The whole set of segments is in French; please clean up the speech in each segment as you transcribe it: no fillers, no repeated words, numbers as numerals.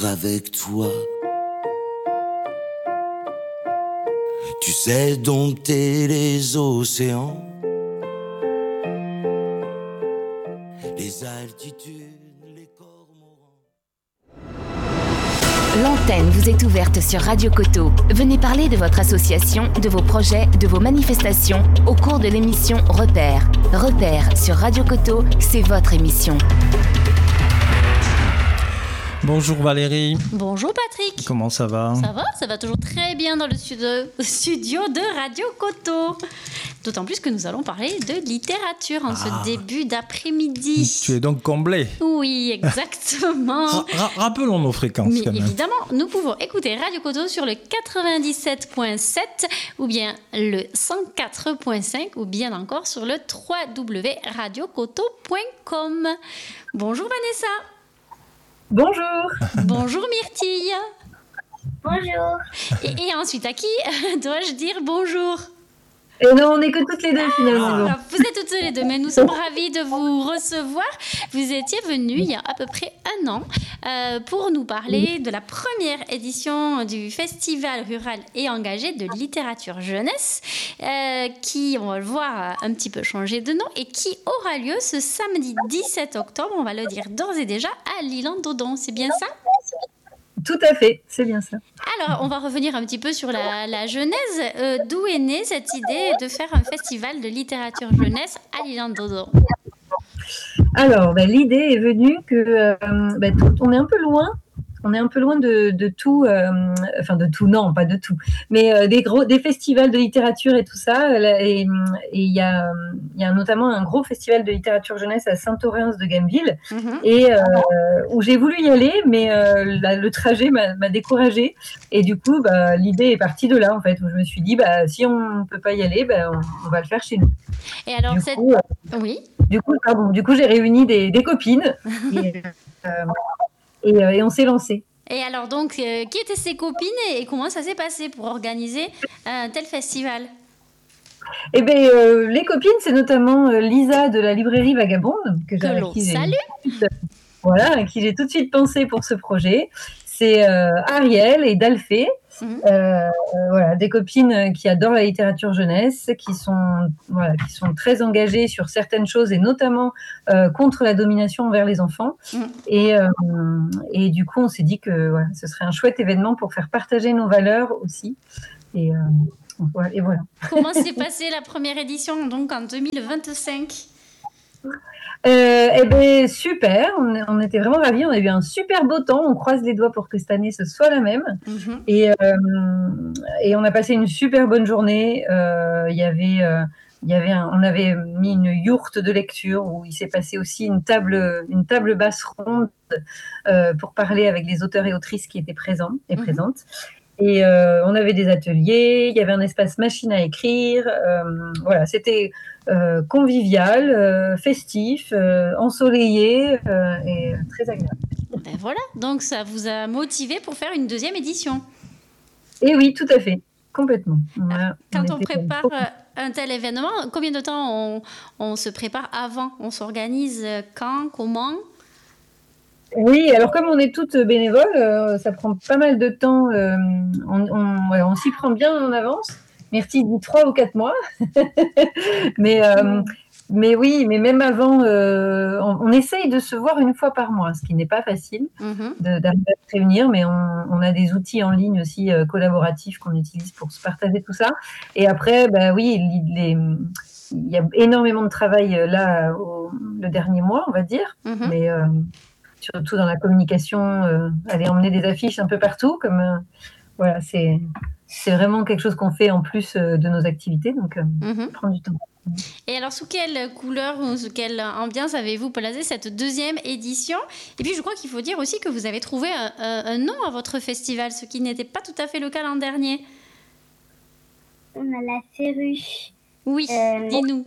avec toi. Tu sais dompter les océans, les altitudes, les cormorans. L'antenne vous est ouverte sur Radio Coteau. Venez parler de votre association, de vos projets, de vos manifestations au cours de l'émission Repères. Repères sur Radio Coteau, c'est votre émission. Bonjour Valérie. Bonjour Patrick. Comment ça va ? Ça va toujours très bien dans le studio de Radio Coteau. D'autant plus que nous allons parler de littérature en ce début d'après-midi. Tu es donc comblé. Oui, exactement. Rappelons nos fréquences. Mais quand même. évidemment, nous pouvons écouter Radio Coteau sur le 97.7 ou bien le 104.5 ou bien encore sur le www.radiocoteau.com. Bonjour Vanessa. Bonjour. Bonjour Myrtille. Bonjour. Et ensuite, à qui dois-je dire bonjour ? Et non, on n'est que toutes les deux finalement. Alors, vous êtes toutes les deux, mais nous sommes ravis de vous recevoir. Vous étiez venus il y a à peu près un an pour nous parler de la première édition du Festival rural et engagé de littérature jeunesse qui, on va le voir, a un petit peu changé de nom et qui aura lieu ce samedi 17 octobre, on va le dire d'ores et déjà, à L'Isle-en-Dodon. C'est bien ça ? Tout à fait, c'est bien ça. Alors, on va revenir un petit peu sur la genèse. D'où est née cette idée de faire un festival de littérature jeunesse à L'Isle-en-Dodon ? Alors, l'idée est venue que on est un peu loin. On est un peu loin de tout, enfin de tout, non, pas de tout, mais des festivals de littérature et tout ça. Et il y a notamment un gros festival de littérature jeunesse à Saint-Orens de Gameville, et où j'ai voulu y aller, mais le trajet m'a découragée. Et du coup, l'idée est partie de là, en fait, où je me suis dit, si on ne peut pas y aller, on va le faire chez nous. Et alors, oui. Du coup, j'ai réuni des copines. Et on s'est lancé. Et alors donc, qui étaient ces copines et comment ça s'est passé pour organiser un tel festival ? Eh bien, les copines, c'est notamment Lisa de la librairie Vagabonde, que l'on salue. Voilà, à qui j'ai tout de suite pensé pour ce projet. C'est Ariel et Dalphée. Voilà, des copines qui adorent la littérature jeunesse, qui sont très engagées sur certaines choses et notamment contre la domination envers les enfants. Et du coup, on s'est dit que ce serait un chouette événement pour faire partager nos valeurs aussi. Et voilà. Comment s'est passée la première édition donc en 2025 ? Super, on était vraiment ravis, on a eu un super beau temps, on croise les doigts pour que cette année ce soit la même. Et on a passé une super bonne journée. On avait mis une yourte de lecture où il s'est passé aussi une table basse ronde pour parler avec les auteurs et autrices qui étaient présents et présentes. Et on avait des ateliers, il y avait un espace machine à écrire. Voilà, c'était convivial, festif, ensoleillé et très agréable. Ben voilà, donc ça vous a motivé pour faire une deuxième édition. Et oui, tout à fait, complètement. Quand on prépare un tel événement, combien de temps on se prépare avant ? On s'organise quand, comment ? Oui, alors comme on est toutes bénévoles, ça prend pas mal de temps. On s'y prend bien en avance. Myrtille dit 3 ou 4 mois. mais oui, mais même avant, on essaye de se voir une fois par mois, ce qui n'est pas facile d'arriver à se réunir, mais on a des outils en ligne aussi collaboratifs qu'on utilise pour se partager tout ça. Et après, oui, il y a énormément de travail là, le dernier mois, on va dire, mais surtout dans la communication, aller emmener des affiches un peu partout, comme voilà, c'est vraiment quelque chose qu'on fait en plus de nos activités, donc ça prend du temps. Et alors, sous quelle couleur ou sous quelle ambiance avez-vous placé cette deuxième édition ? Et puis, je crois qu'il faut dire aussi que vous avez trouvé un nom à votre festival, ce qui n'était pas tout à fait le cas l'an dernier. On a la Férue. Oui, dis-nous.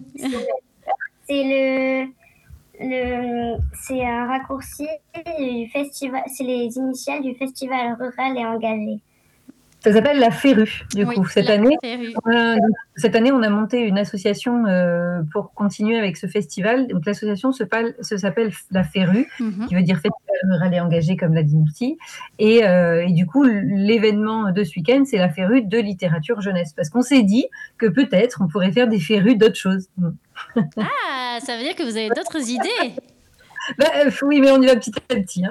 C'est un raccourci du festival, c'est les initiales du festival rural et engagé. Ça s'appelle la Férue, du coup. Cette année, on a monté une association pour continuer avec ce festival. Donc, l'association s'appelle la Férue, qui veut dire Festival rural et engagé, comme l'a dit Myrtille. Et du coup, l'événement de ce week-end, c'est la Férue de littérature jeunesse. Parce qu'on s'est dit que peut-être on pourrait faire des férues d'autres choses. Ah, ça veut dire que vous avez d'autres idées. Oui, mais on y va petit à petit. Hein.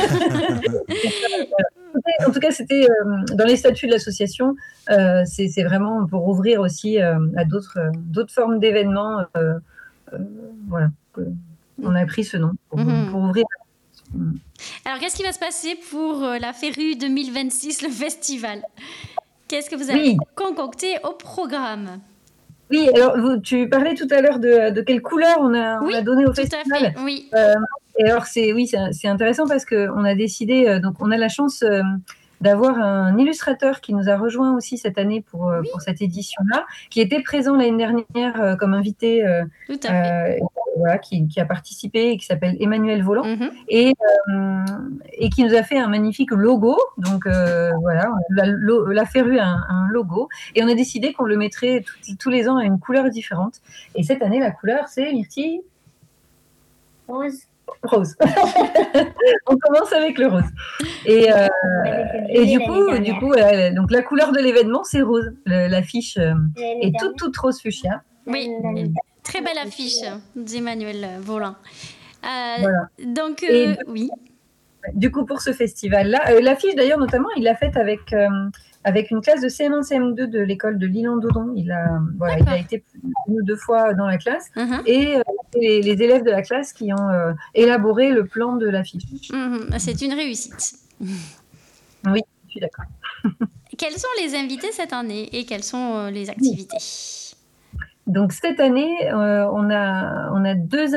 En tout cas, c'était dans les statuts de l'association, c'est vraiment pour ouvrir aussi à d'autres formes d'événements. Voilà, on a pris ce nom pour ouvrir. Alors, qu'est-ce qui va se passer pour la Férue 2026, le festival? Qu'est-ce que vous avez concocté au programme? Oui, alors tu parlais tout à l'heure de quelle couleur on a donné au festival. Tout à fait, oui. Et alors c'est intéressant parce qu'on a décidé, donc on a la chance d'avoir un illustrateur qui nous a rejoint aussi cette année pour cette édition-là, qui était présent l'année dernière comme invité, tout à fait. Voilà, qui a participé et qui s'appelle Emmanuel Volant, et qui nous a fait un magnifique logo. Donc voilà, la Férue a un logo, et on a décidé qu'on le mettrait tous les ans à une couleur différente. Et cette année, la couleur, c'est Myrtille? Rose. On commence avec le rose. Et du coup, donc la couleur de l'événement, c'est rose. L'affiche est toute rose fuchsia. Oui, très belle affiche d'Emmanuel Volant. Voilà. Donc, oui. Du coup, pour ce festival-là, l'affiche d'ailleurs, notamment, il l'a faite avec une classe de CM1, CM2 de l'école de L'Île-en-Dodon. Il a été une ou deux fois dans la classe, et les élèves de la classe qui ont élaboré le plan de l'affiche. C'est une réussite. Oui, je suis d'accord. Quels sont les invités cette année et quelles sont les activités? Donc cette année, on a deux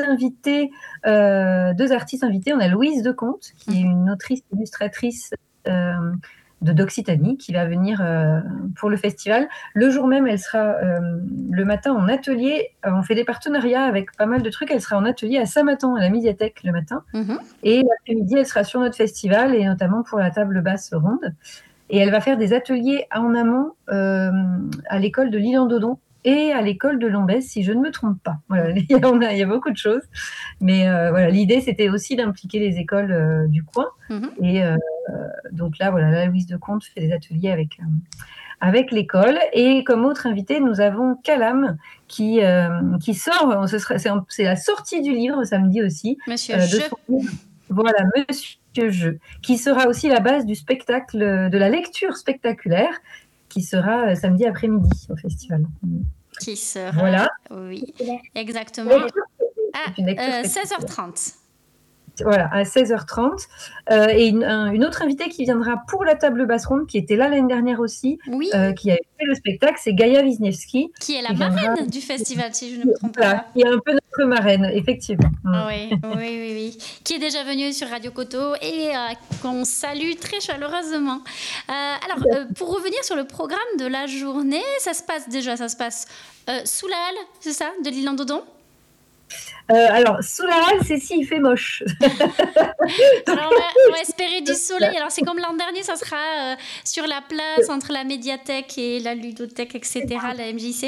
artistes invités. On a Louise Decomte, qui est une autrice illustratrice d'Occitanie, qui va venir pour le festival. Le jour même, elle sera le matin en atelier. On fait des partenariats avec pas mal de trucs. Elle sera en atelier à Saint-Matan, à la médiathèque, le matin. Et l'après-midi, elle sera sur notre festival, et notamment pour la table basse ronde. Et elle va faire des ateliers en amont à l'école de L'Île-en-Dodon et à l'école de Lombez, si je ne me trompe pas. Voilà, il y a beaucoup de choses. Mais voilà, l'idée, c'était aussi d'impliquer les écoles du coin. Et donc là, voilà, Louise Decomte fait des ateliers avec l'école. Et comme autre invité, nous avons Calam qui sort. C'est la sortie du livre samedi aussi. Monsieur Jeu. Voilà, Monsieur Jeu, qui sera aussi la base du spectacle, de la lecture spectaculaire, qui sera samedi après-midi au festival. Qui sera, voilà. Oui, exactement, à 16h30. Voilà, à 16h30. Et une autre invitée qui viendra pour la table basse ronde, qui était là l'année dernière aussi, qui a fait le spectacle, c'est Gaïa Wisniewski. Qui est la marraine du festival, si je ne me trompe pas. Qui est un peu notre marraine, effectivement. Oui. Qui est déjà venue sur Radio Coto et qu'on salue très chaleureusement. Alors, pour revenir sur le programme de la journée, ça se passe sous la halle, c'est ça, de L'Île-en-Dodon? Alors, sous la halle, c'est s'il fait moche. Alors, on va espérer du soleil. Alors, c'est comme l'an dernier, ça sera sur la place entre la médiathèque et la ludothèque, etc., la MJC.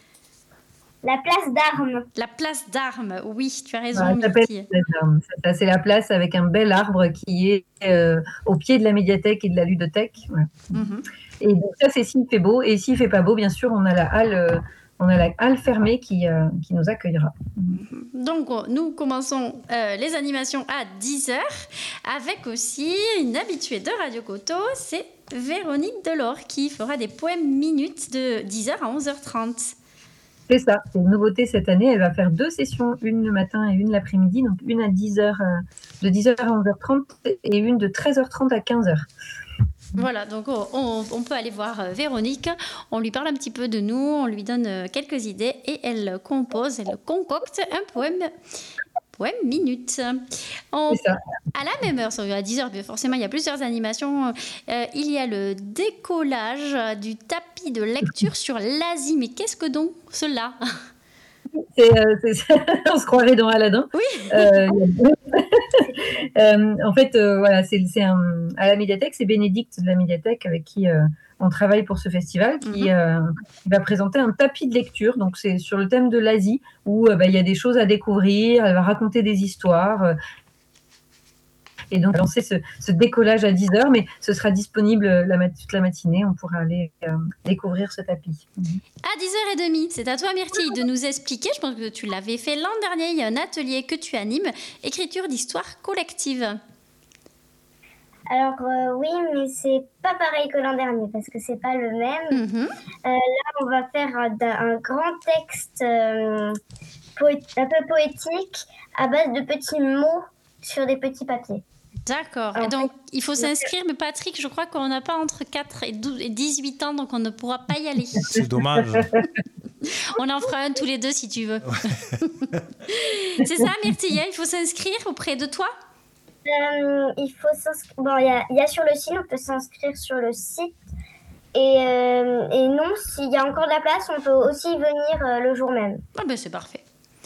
La place d'Armes. La place d'Armes, oui, tu as raison. C'est la place avec un bel arbre qui est au pied de la médiathèque et de la ludothèque. Voilà. Et donc ça, c'est s'il fait beau. Et s'il fait pas beau, bien sûr, on a la halle fermée qui nous accueillera. Donc, nous commençons les animations à 10h avec aussi une habituée de Radio Coto, c'est Véronique Delors qui fera des poèmes minutes de 10h à 11h30. C'est ça, c'est une nouveauté cette année. Elle va faire 2 sessions, une le matin et une l'après-midi. Donc, une à 10h, de 10h à 11h30 et une de 13h30 à 15h. Voilà, donc on peut aller voir Véronique, on lui parle un petit peu de nous, on lui donne quelques idées et elle concocte un poème minute. À la même heure, à 10h, forcément il y a plusieurs animations, il y a le décollage du tapis de lecture sur l'Asie. Mais qu'est-ce que donc cela ? On se croirait dans Aladdin. Oui. En fait, voilà, à la médiathèque, c'est Bénédicte de la médiathèque avec qui on travaille pour ce festival, qui va présenter un tapis de lecture. Donc, c'est sur le thème de l'Asie, où il y a des choses à découvrir, elle va raconter des histoires. Et donc, lancer ce décollage à 10h, mais ce sera disponible toute la matinée. On pourra aller découvrir ce tapis. À 10h30, c'est à toi Myrtille de nous expliquer, je pense que tu l'avais fait l'an dernier, il y a un atelier que tu animes, écriture d'histoire collective. Alors oui, mais c'est pas pareil que l'an dernier parce que c'est pas le même. Là, on va faire un grand texte un peu poétique à base de petits mots sur des petits papiers. D'accord. Et donc, il faut s'inscrire, mais Patrick, je crois qu'on n'a pas entre 4 et 18 ans, donc on ne pourra pas y aller. C'est dommage. On en fera un tous les deux si tu veux. C'est ça, Myrtille, il faut s'inscrire auprès de toi. Il faut s'inscrire. Bon, il y a sur le site, on peut s'inscrire sur le site. Et non, s'il y a encore de la place, on peut aussi venir le jour même. Ah ben c'est parfait.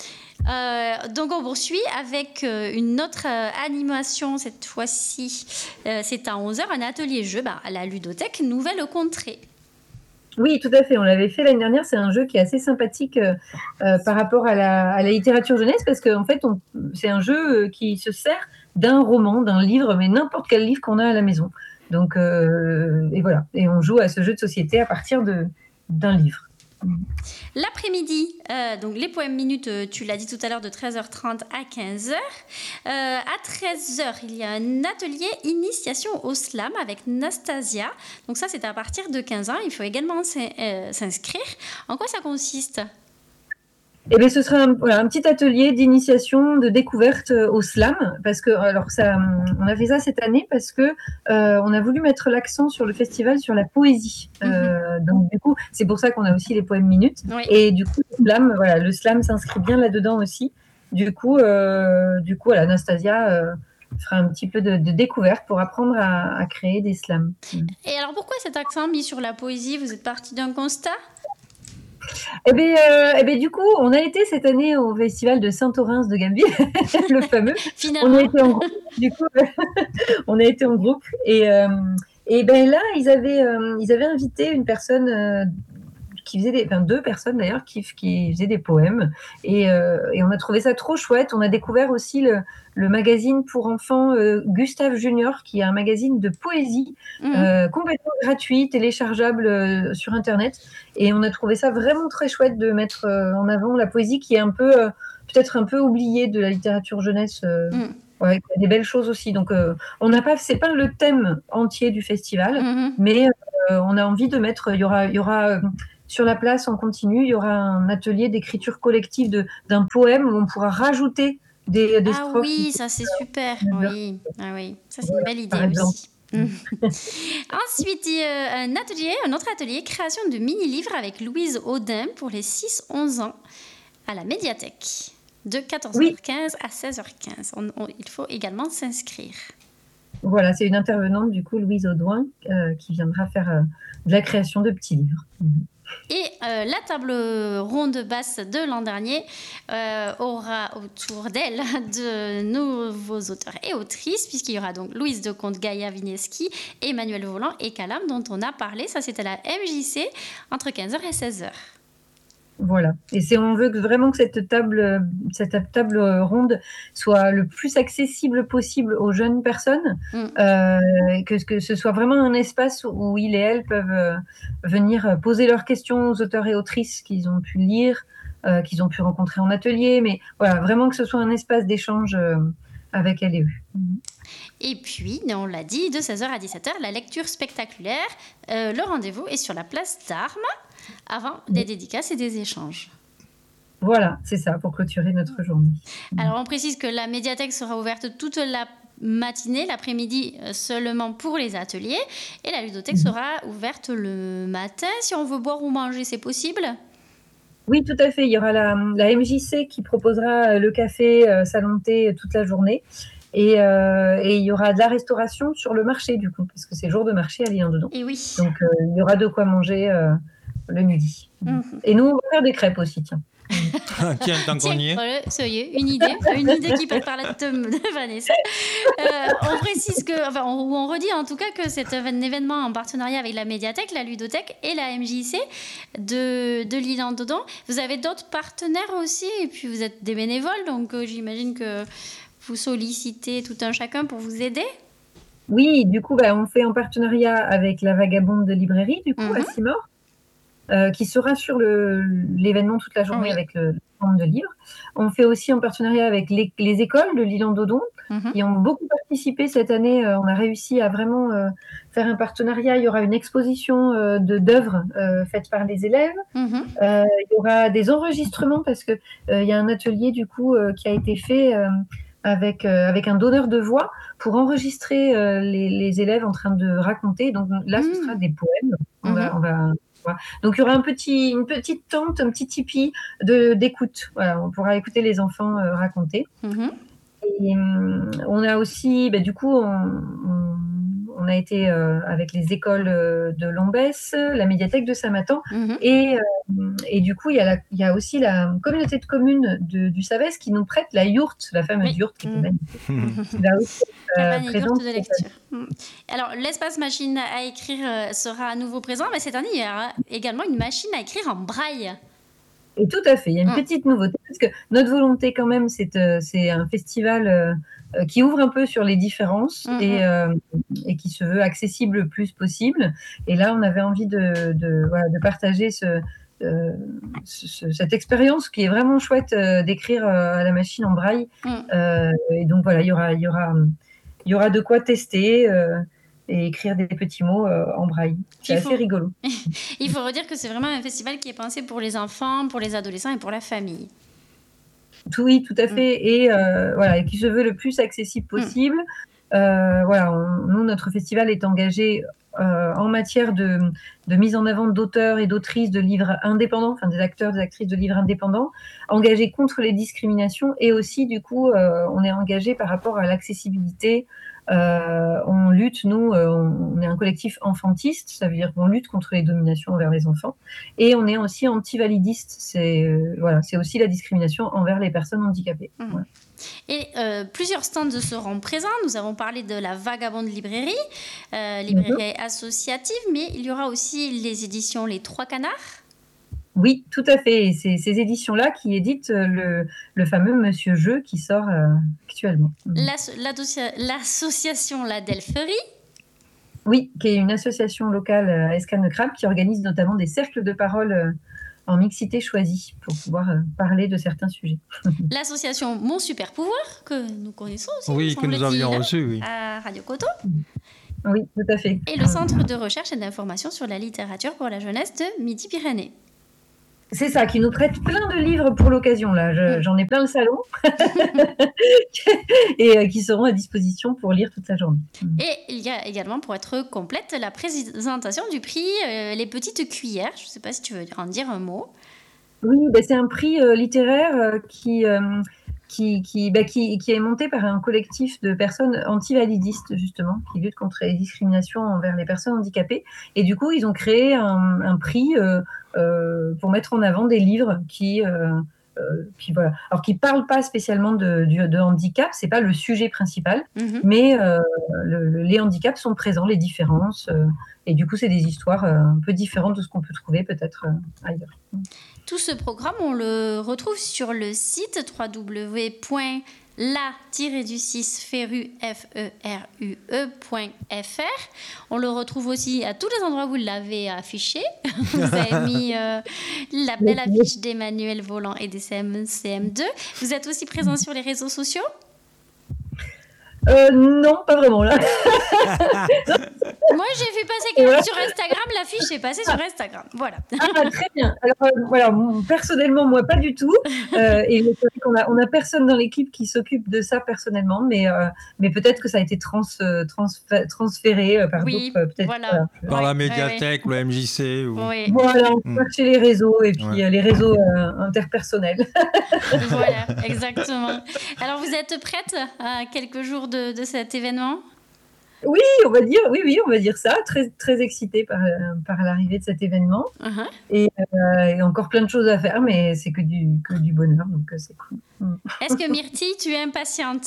Donc on poursuit avec une autre animation cette fois-ci. C'est à 11h, un atelier jeu à la ludothèque Nouvelle Contrée. Oui, tout à fait. On l'avait fait l'année dernière. C'est un jeu qui est assez sympathique par rapport à la littérature jeunesse parce qu'en fait, c'est un jeu qui se sert d'un roman, d'un livre, mais n'importe quel livre qu'on a à la maison. Donc, et voilà. Et on joue à ce jeu de société à partir d'un livre. L'après-midi, donc les poèmes minutes, tu l'as dit tout à l'heure, de 13h30 à 15h. À 13h, il y a un atelier initiation au slam avec Nastasia. Donc ça, c'est à partir de 15 ans. Il faut également s'inscrire. En quoi ça consiste ? Eh bien, ce sera un petit atelier d'initiation, de découverte au slam, parce que on a fait ça cette année parce que on a voulu mettre l'accent sur le festival sur la poésie. Donc du coup, c'est pour ça qu'on a aussi les poèmes minutes. Oui. Et du coup, le slam s'inscrit bien là-dedans aussi. Du coup, voilà, Anastasia fera un petit peu de découverte pour apprendre à créer des slams. Et alors, pourquoi cet accent mis sur la poésie ? Vous êtes parti d'un constat ? Eh bien, du coup, on a été cette année au festival de Saint-Orens de Gambie, le fameux. Finalement. On a été en groupe. Du coup, on a été en groupe et ben là, ils avaient invité une personne qui faisait deux personnes d'ailleurs qui faisaient des poèmes et on a trouvé ça trop chouette. On a découvert aussi le magazine pour enfants Gustave Junior, qui est un magazine de poésie complètement gratuit, téléchargeable sur Internet. Et on a trouvé ça vraiment très chouette de mettre en avant la poésie qui est peut-être un peu oubliée de la littérature jeunesse. Ouais, il y a des belles choses aussi. Donc, c'est pas le thème entier du festival, mais on a envie de mettre. Il y aura sur la place en continu, il y aura un atelier d'écriture collective d'un poème où on pourra rajouter des strophes. Ah oui, ça c'est super. Oui. Ah oui, ça c'est une belle idée aussi. Ensuite, il y a un autre atelier, création de mini-livres avec Louise Audin pour les 6-11 ans à la médiathèque, de 14h15 à 16h15. Il faut également s'inscrire. Voilà, c'est une intervenante du coup, Louise Audouin, qui viendra faire de la création de petits livres. Et la table ronde basse de l'an dernier aura autour d'elle de nouveaux auteurs et autrices, puisqu'il y aura donc Louise de Comte, Gaïa Vigneski, Emmanuel Volant et Calam, dont on a parlé. Ça, c'était la MJC, entre 15h et 16h. Voilà. Et on veut vraiment que cette table ronde soit le plus accessible possible aux jeunes personnes, que ce soit vraiment un espace où ils et elles peuvent venir poser leurs questions aux auteurs et autrices qu'ils ont pu lire, qu'ils ont pu rencontrer en atelier, mais voilà, vraiment que ce soit un espace d'échange avec elles et eux. Et puis, on l'a dit, de 16h à 17h, la lecture spectaculaire. Le rendez-vous est sur la place d'Armes, avant des dédicaces et des échanges. Voilà, c'est ça, pour clôturer notre journée. Alors, on précise que la médiathèque sera ouverte toute la matinée, l'après-midi seulement pour les ateliers, et la ludothèque sera ouverte le matin. Si on veut boire ou manger, c'est possible ? Oui, tout à fait. Il y aura la MJC qui proposera le café, salon de thé toute la journée. Et il y aura de la restauration sur le marché, du coup, parce que c'est jour de marché à Lyon-Dedans. Et oui. Donc, il y aura de quoi manger le midi. Et nous, on va faire des crêpes aussi, tiens. Tiens, tant qu'on y est. Voilà, ça y est, une idée qui passe par la tête de Vanessa. On précise on redit en tout cas que c'est un événement en partenariat avec la médiathèque, la ludothèque et la MJC de l'Île-en-Dodon. Vous avez d'autres partenaires aussi, et puis vous êtes des bénévoles, donc j'imagine que vous sollicitez tout un chacun pour vous aider. Oui, du coup, on fait en partenariat avec la Vagabonde de librairie, du coup, à Simor, qui sera sur l'événement toute la journée avec le stand de livres. On fait aussi en partenariat avec les écoles de l'Île-en-Dodon, qui ont beaucoup participé cette année. On a réussi à vraiment faire un partenariat. Il y aura une exposition d'œuvres faites par les élèves. Il y aura des enregistrements parce qu'il y a un atelier, du coup, qui a été fait avec un donneur de voix pour enregistrer les élèves en train de raconter. Donc là, ce sera des poèmes. On va Donc, il y aura une petite tente, un petit tipi d'écoute. Voilà, on pourra écouter les enfants raconter. Et on a aussi, du coup, on a été avec les écoles de Lombès, la médiathèque de Saint-Matan, et du coup, il y a aussi la communauté de communes du Savès qui nous prête la yourte, la fameuse yourte qui est magnifique. Là aussi, la yourte de lecture. Alors, l'espace machine à écrire sera à nouveau présent, mais cette année, il y aura également une machine à écrire en braille. Et tout à fait, il y a une petite nouveauté, parce que notre volonté quand même, c'est un festival qui ouvre un peu sur les différences et qui se veut accessible le plus possible. Et là, on avait envie de partager cette expérience qui est vraiment chouette d'écrire à la machine en braille. Et donc voilà, il y aura de quoi tester et écrire des petits mots en braille. C'est assez rigolo. Il faut redire que c'est vraiment un festival qui est pensé pour les enfants, pour les adolescents et pour la famille. Oui, tout à fait. Et qui se veut le plus accessible possible. Nous, notre festival est engagé en matière de mise en avant d'auteurs et d'autrices de livres indépendants, enfin des acteurs, des actrices de livres indépendants, engagés contre les discriminations, et aussi, du coup, on est engagé par rapport à l'accessibilité. On lutte, nous, on est un collectif enfantiste, ça veut dire qu'on lutte contre les dominations envers les enfants, et on est aussi anti-validiste, c'est aussi la discrimination envers les personnes handicapées. Voilà. Et plusieurs stands seront présents. Nous avons parlé de la Vagabonde librairie, librairie associative, mais il y aura aussi les éditions Les Trois Canards. Oui, tout à fait. C'est ces éditions-là qui éditent le fameux Monsieur Jeu qui sort actuellement. L'association La Delpherie. Oui, qui est une association locale à Escanecrabe qui organise notamment des cercles de parole en mixité choisie pour pouvoir parler de certains sujets. L'association Mon Super Pouvoir, que nous connaissons aussi. Oui, que nous avions reçu, à Radio Coteau. Oui, tout à fait. Et le Centre de recherche et d'information sur la littérature pour la jeunesse de Midi-Pyrénées. C'est ça, qui nous prête plein de livres pour l'occasion. Là, j'en ai plein le salon et qui seront à disposition pour lire toute la journée. Et il y a également, pour être complète, la présentation du prix Les Petites Cuillères. Je ne sais pas si tu veux en dire un mot. Oui, c'est un prix littéraire qui est monté par un collectif de personnes anti-validistes, justement, qui luttent contre les discriminations envers les personnes handicapées. Et du coup, ils ont créé un prix pour mettre en avant des livres qui parlent pas spécialement de handicap, c'est pas le sujet principal, mais les handicaps sont présents, les différences, et du coup, c'est des histoires un peu différentes de ce qu'on peut trouver peut-être ailleurs. Tout ce programme, on le retrouve sur le site www.la-ferue.fr. On le retrouve aussi à tous les endroits où vous l'avez affiché. Vous avez mis la belle affiche d'Emmanuel Volant et des CM2. Vous êtes aussi présent sur les réseaux sociaux ? Non, pas vraiment là. Moi, j'ai vu passer sur Instagram, l'affiche est passée sur Instagram. Voilà. Ah, très bien. Alors, personnellement, moi, pas du tout. Et on a personne dans l'équipe qui s'occupe de ça personnellement, mais peut-être que ça a été transféré par d'autres. Peut-être, voilà. Par la médiathèque ou la MJC. Voilà, on peut chercher les réseaux et puis les réseaux interpersonnels. Voilà, exactement. Alors, vous êtes prête à quelques jours de cet événement ? Oui, on va dire ça. Très, très excitée par l'arrivée de cet événement. Uh-huh. Et encore plein de choses à faire, mais c'est que du bonheur, donc c'est cool. Est-ce que Myrtille, tu es impatiente?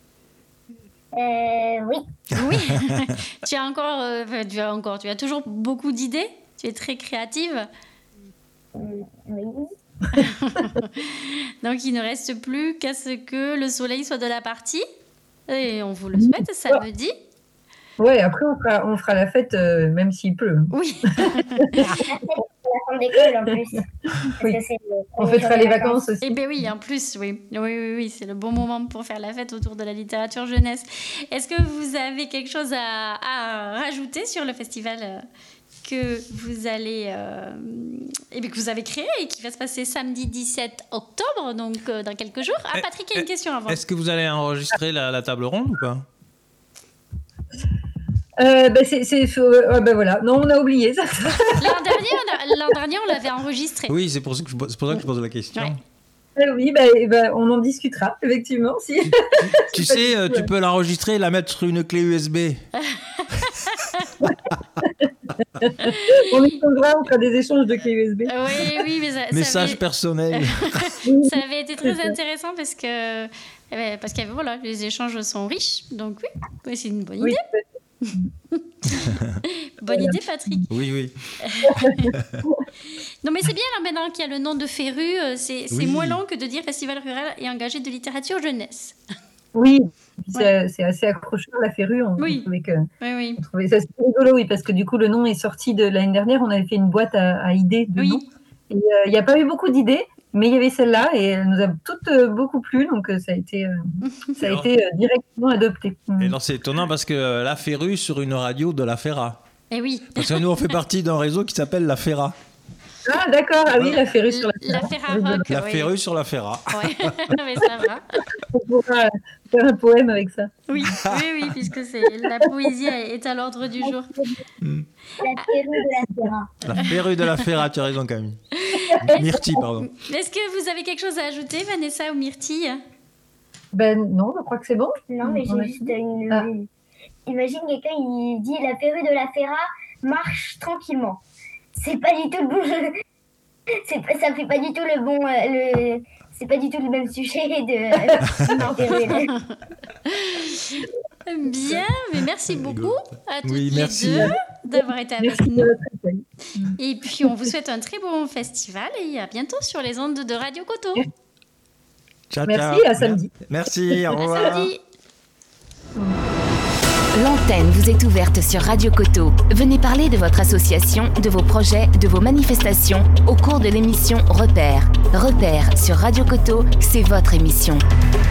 Oui. Oui. Tu as toujours beaucoup d'idées? Tu es très créative? Oui. Donc, il ne reste plus qu'à ce que le soleil soit de la partie. Et on vous le souhaite samedi. Ouais, après, on fera la fête même s'il pleut. Oui. La fin d'école en plus. Oui. Parce que On fêtera les vacances aussi. Eh bien oui, en plus, oui, c'est le bon moment pour faire la fête autour de la littérature jeunesse. Est-ce que vous avez quelque chose à rajouter sur le festival que vous allez, que vous avez créé et qui va se passer samedi 17 octobre, donc dans quelques jours? Ah, Patrick a une question avant. Est-ce que vous allez enregistrer la table ronde ou pas? Voilà. Non, on a oublié ça. L'an dernier, on l'avait enregistré. Oui, c'est pour ça que je pose la question. Ouais. Oui, on en discutera, effectivement. Si. Tu sais, tu peux l'enregistrer et la mettre sur une clé USB. On fera des échanges de clés USB. Oui, mais message personnel. Ça avait été très intéressant parce que voilà, les échanges sont riches. Donc oui, c'est une bonne idée. Bonne idée, Patrick. Oui. Non, mais c'est bien là maintenant qu'il y a le nom de Féru. C'est moins long que de dire Festival rural et engagé de littérature jeunesse. Oui, c'est assez accrocheur, la Féru. On trouvait ça super rigolo, oui, parce que du coup, le nom est sorti de l'année dernière. On avait fait une boîte à idées de noms. Et il n'y a pas eu beaucoup d'idées, mais il y avait celle-là et elle nous a toutes beaucoup plu. Donc, ça a été directement adopté. Et alors, c'est étonnant parce que la Féru sur une radio de la Ferra. Et oui. Parce que nous, on fait partie d'un réseau qui s'appelle la Ferra. Ah, d'accord. Ah oui, la Féru sur la Ferra. La Ferra Rock. La Féru sur la Ferra. Oui, mais ça va. On pourra faire un poème avec ça. Oui, puisque la poésie est à l'ordre du jour. La Féru de la Ferra. La Féru de la Ferra, tu as raison, Camille. Myrtille, pardon. Est-ce que vous avez quelque chose à ajouter, Vanessa ou Myrtille? Non, je crois que c'est bon. Non, mais j'ai juste une... Imagine quelqu'un, il dit la Féru de la Ferra marche tranquillement. C'est pas du tout le bon... Ça fait pas du tout le bon... C'est pas du tout le même sujet de... Bien, mais merci beaucoup à toutes les deux d'avoir été avec nous. Et puis, on vous souhaite un très bon festival et à bientôt sur les ondes de Radio Coteau. Ciao, merci, à samedi. Merci, au revoir. À samedi. L'antenne vous est ouverte sur Radio Coteau. Venez parler de votre association, de vos projets, de vos manifestations au cours de l'émission Repère. Repère sur Radio Coteau, c'est votre émission.